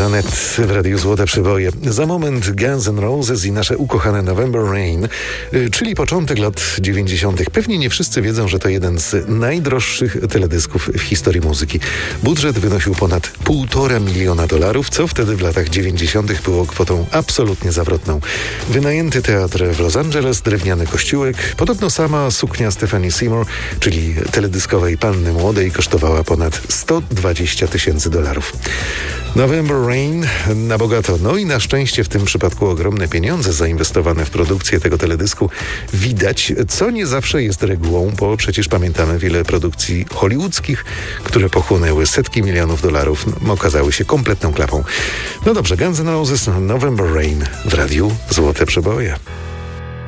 Janet w Radiu Złote Przeboje. Za moment Guns N' Roses i nasze ukochane November Rain, czyli początek lat 90. Pewnie nie wszyscy wiedzą, że to jeden z najdroższych teledysków w historii muzyki. Budżet wynosił ponad $1,5 miliona, co wtedy w latach 90. było kwotą absolutnie zawrotną. Wynajęty teatr w Los Angeles, drewniany kościółek, podobno sama suknia Stephanie Seymour, czyli teledyskowej panny młodej, kosztowała ponad $120,000. November Rain na bogato, no i na szczęście w tym przypadku ogromne pieniądze zainwestowane w produkcję tego teledysku. Widać, co nie zawsze jest regułą, bo przecież pamiętamy wiele produkcji hollywoodzkich, które pochłonęły setki milionów dolarów, okazały się kompletną klapą. No dobrze, Guns N' Roses, November Rain w Radiu Złote Przeboje.